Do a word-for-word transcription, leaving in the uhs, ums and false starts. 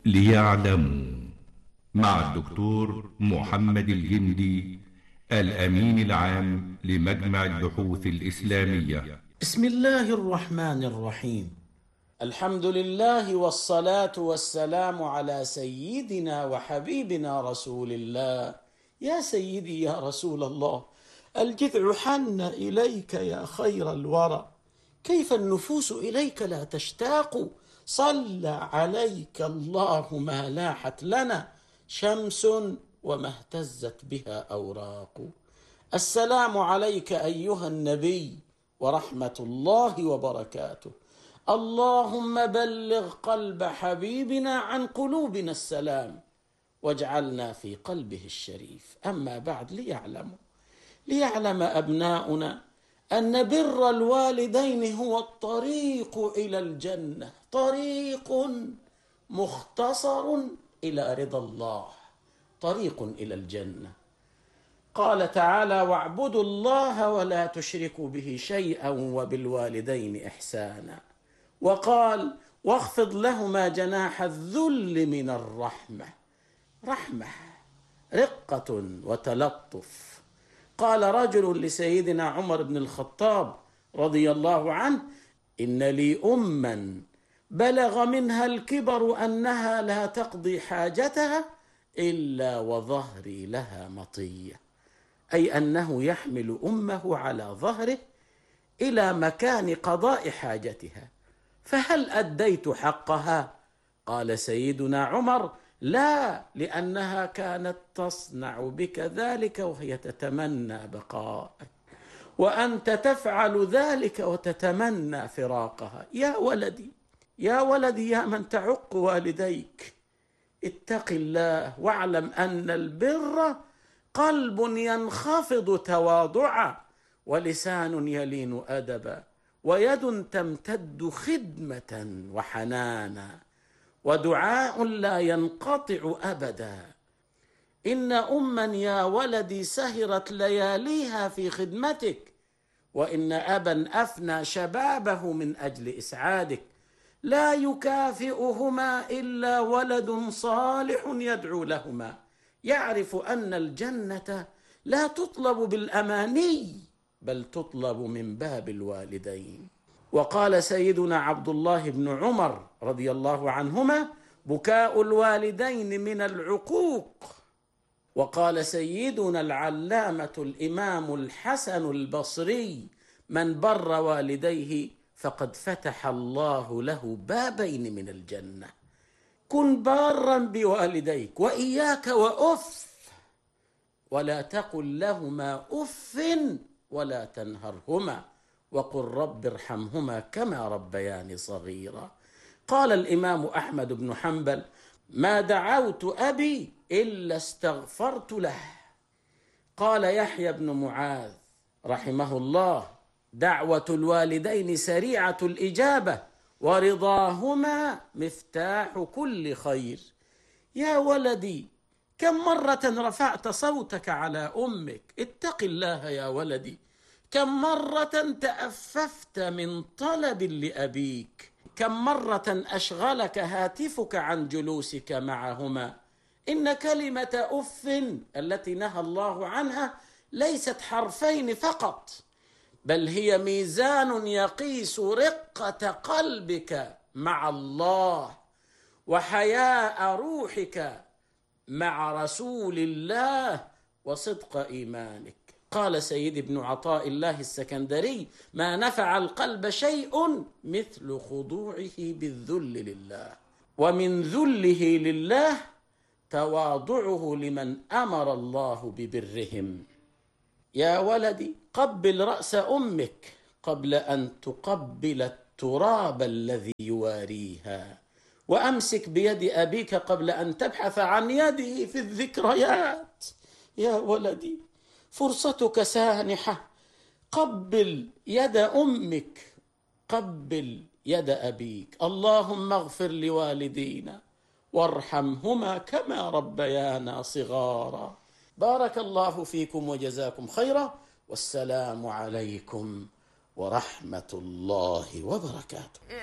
ليعلموا مع الدكتور محمد الجندي الأمين العام لمجمع البحوث الإسلامية. بسم الله الرحمن الرحيم. الحمد لله والصلاة والسلام على سيدنا وحبيبنا رسول الله. يا سيدي يا رسول الله، الجذع حن إليك يا خير الورى، كيف النفوس إليك لا تشتاق؟ صلى عليك الله ما لاحت لنا شمس وما اهتزت بها أوراق. السلام عليك أيها النبي ورحمة الله وبركاته. اللهم بلغ قلب حبيبنا عن قلوبنا السلام واجعلنا في قلبه الشريف. أما بعد، ليعلموا ليعلم أبناؤنا أن بر الوالدين هو الطريق إلى الجنة، طريق مختصر إلى رضا الله، طريق إلى الجنة. قال تعالى: واعبدوا الله ولا تشركوا به شيئا وبالوالدين إحسانا. وقال: واخفض لهما جناح الذل من الرحمة، رحمة، رقة وتلطف. قال رجل لسيدنا عمر بن الخطاب رضي الله عنه: إن لي أما بلغ منها الكبر أنها لا تقضي حاجتها إلا وظهري لها مطية، أي أنه يحمل أمه على ظهره إلى مكان قضاء حاجتها، فهل أديت حقها؟ قال سيدنا عمر: لا، لأنها كانت تصنع بك ذلك وهي تتمنى بقاءك، وأنت تفعل ذلك وتتمنى فراقها. يا ولدي يا ولدي يا من تعق والديك، اتق الله واعلم أن البر قلب ينخفض تواضعا، ولسان يلين أدبا، ويد تمتد خدمة وحنانا، ودعاء لا ينقطع أبدا. إن أما يا ولدي سهرت لياليها في خدمتك، وإن أبا أفنى شبابه من أجل إسعادك. لا يكافئهما إلا ولد صالح يدعو لهما، يعرف أن الجنة لا تطلب بالأماني بل تطلب من باب الوالدين. وقال سيدنا عبد الله بن عمر رضي الله عنهما: بكاء الوالدين من العقوق. وقال سيدنا العلامة الإمام الحسن البصري: من بر والديه فقد فتح الله له بابين من الجنة. كن بارا بوالديك، وإياك وأف، ولا تقل لهما أف ولا تنهرهما، وقل رب ارحمهما كما ربياني صغيرا. قال الإمام أحمد بن حنبل: ما دعوت أبي إلا استغفرت له. قال يحيى بن معاذ رحمه الله: دعوة الوالدين سريعة الإجابة، ورضاهما مفتاح كل خير. يا ولدي، كم مرة رفعت صوتك على أمك؟ اتق الله يا ولدي. كم مرة تأففت من طلب لأبيك؟ كم مرة أشغلك هاتفك عن جلوسك معهما؟ إن كلمة أف التي نهى الله عنها ليست حرفين فقط، بل هي ميزان يقيس رقة قلبك مع الله، وحياء روحك مع رسول الله، وصدق إيمانك. قال سيد ابن عطاء الله السكندري: ما نفع القلب شيء مثل خضوعه بالذل لله، ومن ذله لله تواضعه لمن أمر الله ببرهم. يا ولدي، قبل رأس أمك قبل أن تقبل التراب الذي يواريها، وأمسك بيد أبيك قبل أن تبحث عن يده في الذكريات. يا ولدي، فرصتك سانحة، قبل يد أمك، قبل يد أبيك. اللهم اغفر لوالدينا وارحمهما كما ربيانا صغارا. بارك الله فيكم وجزاكم خيرا، والسلام عليكم ورحمة الله وبركاته.